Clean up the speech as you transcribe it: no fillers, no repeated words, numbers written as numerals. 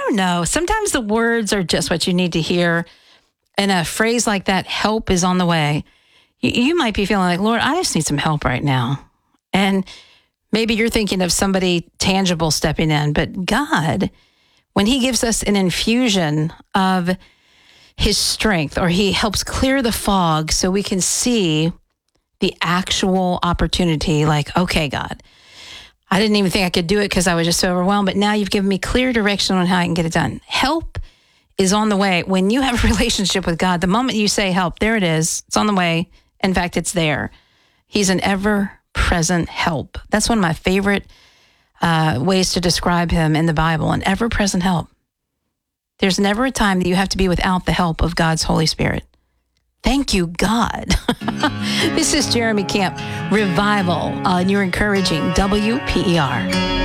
don't know. Sometimes the words are just what you need to hear. And a phrase like that, help is on the way. You might be feeling like, Lord, I just need some help right now. And maybe you're thinking of somebody tangible stepping in. But God, when he gives us an infusion of his strength, or he helps clear the fog so we can see the actual opportunity, like, okay, God, I didn't even think I could do it because I was just so overwhelmed, but now you've given me clear direction on how I can get it done. Help is on the way. When you have a relationship with God, the moment you say help, there it is. It's on the way. In fact, it's there. He's an ever-present help. That's one of my favorite ways to describe him in the Bible, an ever-present help. There's never a time that you have to be without the help of God's Holy Spirit. Thank you, God. This is Jeremy Camp Revival on your encouraging WPER.